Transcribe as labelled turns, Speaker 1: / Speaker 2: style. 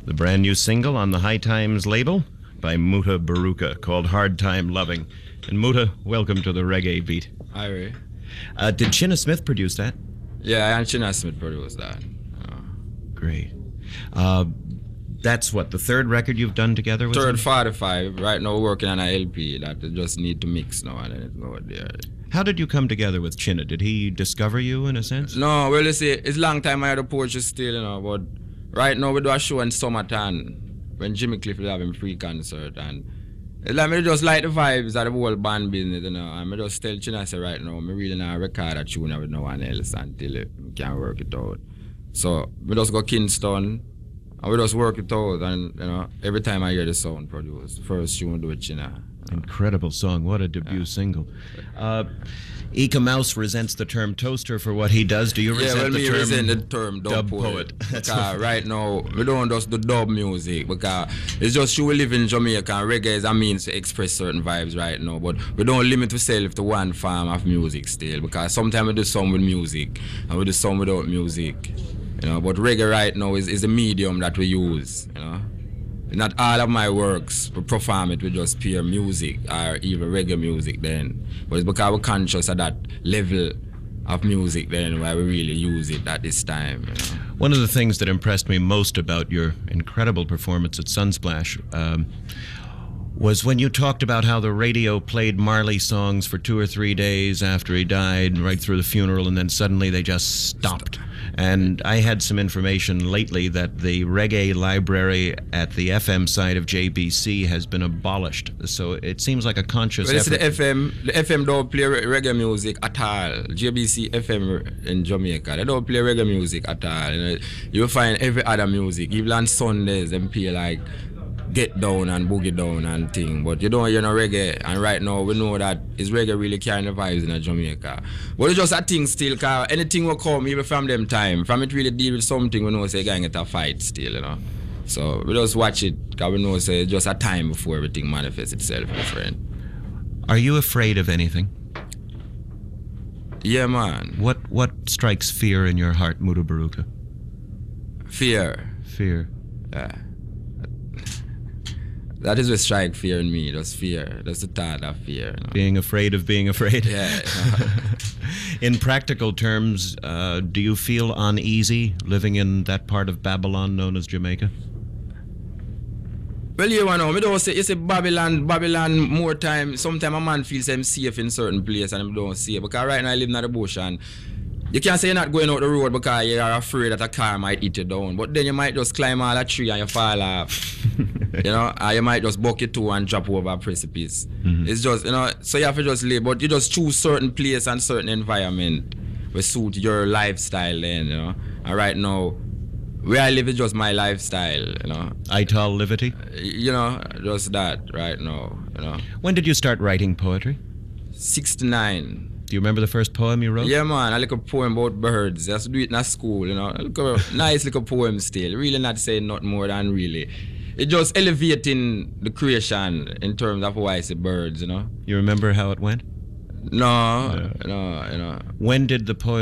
Speaker 1: The brand new single on the High Times label by Muta Baruka called Hard Time Loving. And Muta, welcome to the Reggae Beat.
Speaker 2: Hi, Ray.
Speaker 1: Did Chinna Smith produce that?
Speaker 2: Yeah, and Chinna Smith produced that.
Speaker 1: Great. That's what, the third record you've done together with
Speaker 2: Third
Speaker 1: him?
Speaker 2: 45. Right now, working on an LP that they just need to mix now and then it go there.
Speaker 1: How did you come together with Chinna? Did he discover you in a sense?
Speaker 2: No, well, you see, it's long time I had a poetry still, but right now we do a show in Summertown when Jimmy Cliff will have him free concert, and it's like me just like the vibes of the whole band business, and I just tell Chinna, say right now, me really not record a tune with no one else until we can work it out. So we just go Kingston and we just work it out, and every time I hear the sound produced, first tune do with Chinna.
Speaker 1: Incredible song. What a debut single. Eka Mouse resents the term toaster for what he does. Do you resent the term
Speaker 2: resent the term dub poet? Because right now, we don't just do dub music because it's just you live in Jamaica and reggae is a means to express certain vibes right now. But we don't limit ourselves to one form of music still, because sometimes we do some with music and we do some without music. But reggae right now is a medium that we use. Not all of my works we perform it with just pure music or even reggae music then. But it's because we're conscious of that level of music then why we really use it at this time.
Speaker 1: One of the things that impressed me most about your incredible performance at Sunsplash was when you talked about how the radio played Marley songs for 2 or 3 days after he died, right through the funeral, and then suddenly they just stopped. And I had some information lately that the reggae library at the FM side of JBC has been abolished. So it seems like a conscious effort.
Speaker 2: The FM don't play reggae music at all. JBC FM in Jamaica, they don't play reggae music at all. You'll find every other music. Even on Sundays, they play like Get Down and Boogie Down and thing, but you don't hear no reggae. And right now we know that is reggae really carrying the vibes in Jamaica. But it's just a thing still, cause anything will come even from them time. From it really deal with something, we know say going get a fight still, So we just watch it, cause we know say it's just a time before everything manifests itself, my friend.
Speaker 1: Are you afraid of anything?
Speaker 2: Yeah, man.
Speaker 1: What strikes fear in your heart, Muta Baruka?
Speaker 2: Fear.
Speaker 1: Fear.
Speaker 2: Yeah. That is what strike fear in me. That's fear. That's the thought of fear.
Speaker 1: Being afraid of being afraid.
Speaker 2: Yeah.
Speaker 1: In practical terms, do you feel uneasy living in that part of Babylon known as Jamaica?
Speaker 2: Well, you know, me don't say, you say Babylon more time. Sometimes a man feels him safe in certain place and I don't see it. Because right now I live in the bush and you can't say you're not going out the road because you are afraid that a car might hit you down. But then you might just climb all a tree and you fall off. Or you might just buck your toe and drop over a precipice. Mm-hmm. It's just, so you have to just live. But you just choose certain place and certain environment will suit your lifestyle then, And right now, where I live is just my lifestyle,
Speaker 1: Ital Livity?
Speaker 2: Just that right now,
Speaker 1: When did you start writing poetry?
Speaker 2: 69.
Speaker 1: Do you remember the first poem you wrote?
Speaker 2: Yeah, man. I like a poem about birds. I used to do it in school, Nice little poem still. Really not saying nothing more than really. It just elevating the creation in terms of why I say birds,
Speaker 1: You remember how it went?
Speaker 2: No.
Speaker 1: When did the poem